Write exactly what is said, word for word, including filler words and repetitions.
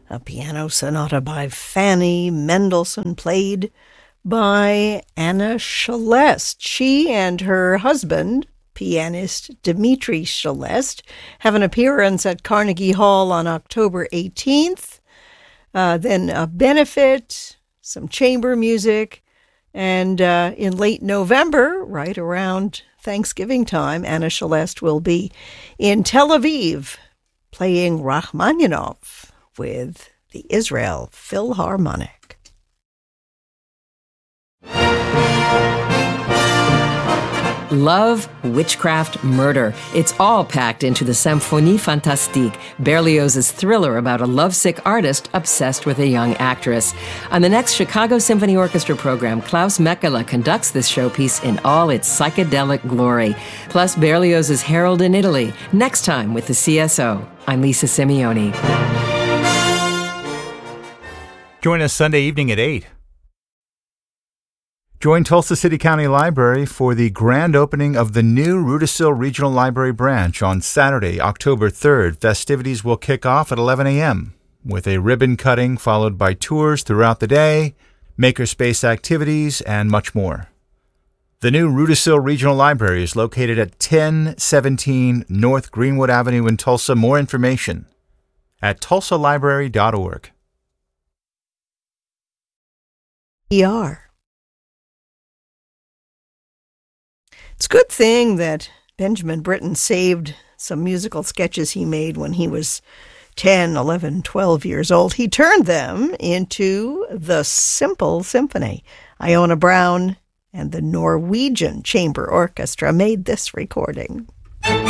a piano sonata by Fanny Mendelssohn, played by Anna Shelest. She and her husband, pianist Dmitri Shelest, have an appearance at Carnegie Hall on October eighteenth. Uh, then a benefit, some chamber music, and uh, in late November, right around Thanksgiving time, Anna Shelest will be in Tel Aviv playing Rachmaninoff with the Israel Philharmonic. Love, witchcraft, murder. It's all packed into the Symphonie Fantastique, Berlioz's thriller about a lovesick artist obsessed with a young actress. On the next Chicago Symphony Orchestra program, Klaus Mekela conducts this showpiece in all its psychedelic glory. Plus Berlioz's Harold in Italy, next time with the C S O. I'm Lisa Simeone. Join us Sunday evening at eight. Join Tulsa City County Library for the grand opening of the new Rudisill Regional Library branch on Saturday, October third. Festivities will kick off at eleven a.m. with a ribbon cutting followed by tours throughout the day, makerspace activities, and much more. The new Rudisill Regional Library is located at ten seventeen North Greenwood Avenue in Tulsa. More information at tulsa library dot org. E R. It's a good thing that Benjamin Britten saved some musical sketches he made when he was ten, eleven, twelve years old. He turned them into the Simple Symphony. Iona Brown and the Norwegian Chamber Orchestra made this recording.